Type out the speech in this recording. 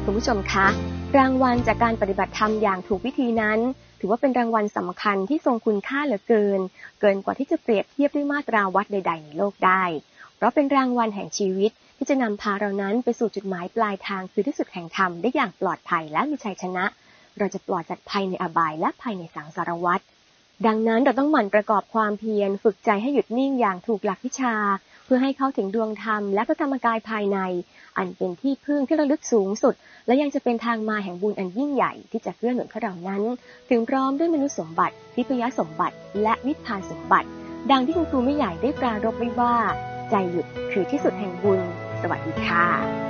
คุณผู้ชมคะรางวัลจากการปฏิบัติธรรมอย่างถูกวิธีนั้นถือว่าเป็นรางวัลสำคัญที่ทรงคุณค่าเหลือเกินกว่าที่จะเปรียบเทียบด้วยมาตราวัดใดๆในโลกได้เพราะเป็นรางวัลแห่งชีวิตที่จะนำพาเรานั้นไปสู่จุดหมายปลายทางคือที่สุดแห่งธรรมได้อย่างปลอดภัยและมีชัยชนะเราจะปลอดจากภัยในอบายและภัยในสังสารวัฏดังนั้นเราต้องหมั่นประกอบความเพียรฝึกใจให้หยุดนิ่งอย่างถูกหลักวิชาเพื่อให้เข้าถึงดวงธรรมและพระธรรมกายภายในอันเป็นที่พึ่งที่ระลึกสูงสุดและยังจะเป็นทางมาแห่งบุญอันยิ่งใหญ่ที่จะเกื้อหนุนให้เรานั้นถึงพร้อมด้วยมนุษย์สมบัติทิพยสมบัติและนิพพานสมบัติดังที่คุณครูไม่ใหญ่ได้ปรารภไว้ว่าใจหยุดคือที่สุดแห่งบุญสวัสดีค่ะ